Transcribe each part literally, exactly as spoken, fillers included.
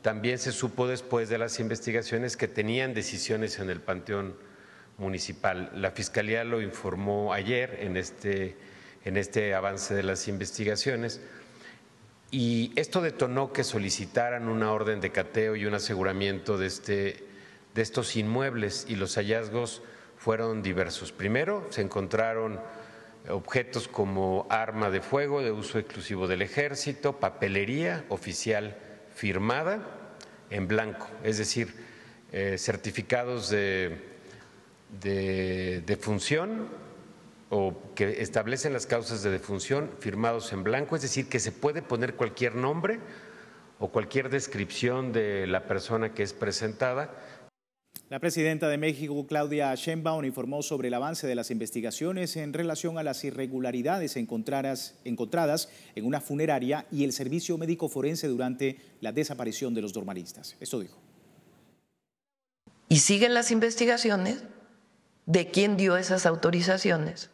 También se supo después de las investigaciones que tenían decisiones en el Panteón Municipal. La Fiscalía lo informó ayer en este, en este avance de las investigaciones y esto detonó que solicitaran una orden de cateo y un aseguramiento de, este, de estos inmuebles y los hallazgos fueron diversos. Primero, se encontraron objetos como arma de fuego de uso exclusivo del Ejército, papelería oficial firmada en blanco, es decir, eh, certificados de, de defunción o que establecen las causas de defunción firmados en blanco, es decir, que se puede poner cualquier nombre o cualquier descripción de la persona que es presentada. La presidenta de México, Claudia Sheinbaum, informó sobre el avance de las investigaciones en relación a las irregularidades encontradas, encontradas en una funeraria y el servicio médico forense durante la desaparición de los normalistas. Esto dijo. Y siguen las investigaciones de quién dio esas autorizaciones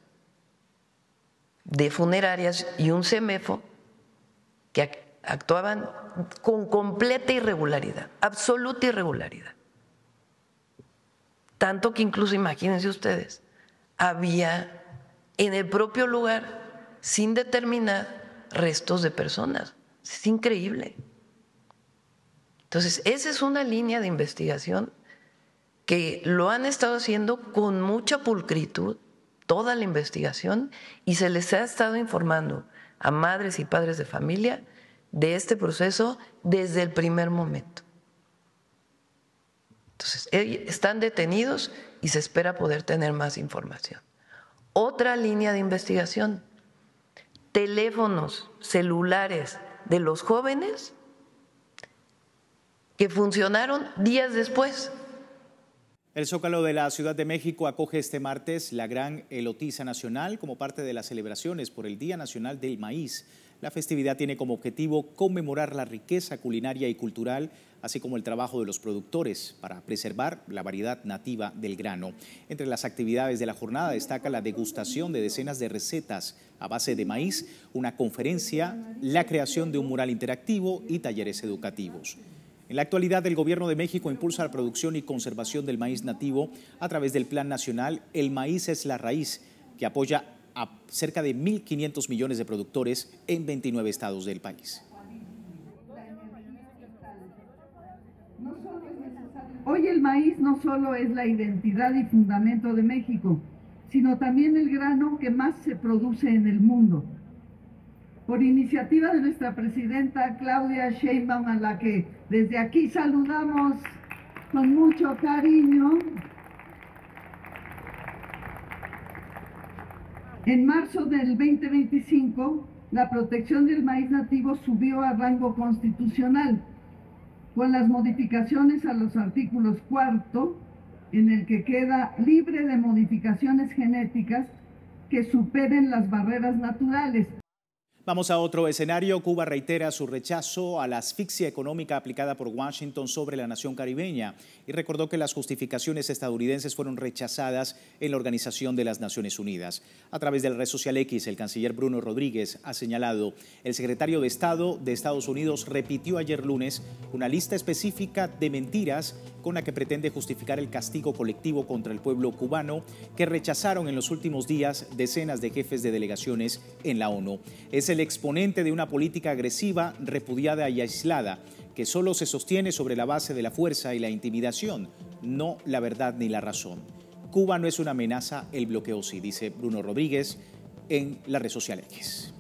de funerarias y un CEMEFO que actuaban con completa irregularidad, absoluta irregularidad. Tanto que incluso, imagínense ustedes, había en el propio lugar, sin determinar, restos de personas. Es increíble. Entonces, esa es una línea de investigación que lo han estado haciendo con mucha pulcritud, toda la investigación, y se les ha estado informando a madres y padres de familia de este proceso desde el primer momento. Entonces, están detenidos y se espera poder tener más información. Otra línea de investigación, teléfonos celulares de los jóvenes que funcionaron días después. El Zócalo de la Ciudad de México acoge este martes la Gran Elotiza Nacional como parte de las celebraciones por el Día Nacional del Maíz. La festividad tiene como objetivo conmemorar la riqueza culinaria y cultural, así como el trabajo de los productores para preservar la variedad nativa del grano. Entre las actividades de la jornada destaca la degustación de decenas de recetas a base de maíz, una conferencia, la creación de un mural interactivo y talleres educativos. En la actualidad, el Gobierno de México impulsa la producción y conservación del maíz nativo a través del Plan Nacional El Maíz es la Raíz, que apoya a cerca de mil quinientos millones de productores en veintinueve estados del país. Hoy el maíz no solo es la identidad y fundamento de México, sino también el grano que más se produce en el mundo. Por iniciativa de nuestra presidenta Claudia Sheinbaum, a la que desde aquí saludamos con mucho cariño, en marzo del veinte veinticinco, la protección del maíz nativo subió a rango constitucional, con las modificaciones a los artículos cuarto, en el que queda libre de modificaciones genéticas que superen las barreras naturales. Vamos a otro escenario. Cuba reitera su rechazo a la asfixia económica aplicada por Washington sobre la nación caribeña y recordó que las justificaciones estadounidenses fueron rechazadas en la Organización de las Naciones Unidas. A través de la red social X, el canciller Bruno Rodríguez ha señalado: el secretario de Estado de Estados Unidos repitió ayer lunes una lista específica de mentiras con la que pretende justificar el castigo colectivo contra el pueblo cubano que rechazaron en los últimos días decenas de jefes de delegaciones en la ONU. Es el exponente de una política agresiva, repudiada y aislada, que solo se sostiene sobre la base de la fuerza y la intimidación, no la verdad ni la razón. Cuba no es una amenaza, el bloqueo sí, dice Bruno Rodríguez en la red social X.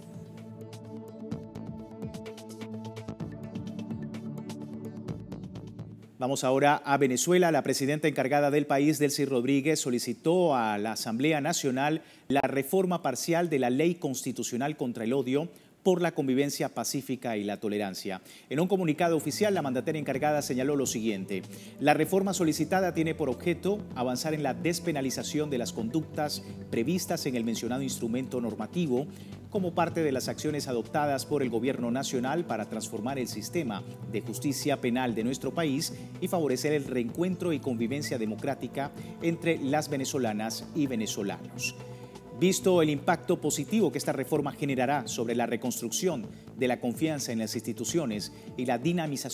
Vamos ahora a Venezuela. La presidenta encargada del país, Delcy Rodríguez, solicitó a la Asamblea Nacional la reforma parcial de la Ley Constitucional contra el Odio por la convivencia pacífica y la tolerancia. En un comunicado oficial, la mandataria encargada señaló lo siguiente: la reforma solicitada tiene por objeto avanzar en la despenalización de las conductas previstas en el mencionado instrumento normativo como parte de las acciones adoptadas por el Gobierno Nacional para transformar el sistema de justicia penal de nuestro país y favorecer el reencuentro y convivencia democrática entre las venezolanas y venezolanos. Visto el impacto positivo que esta reforma generará sobre la reconstrucción de la confianza en las instituciones y la dinamización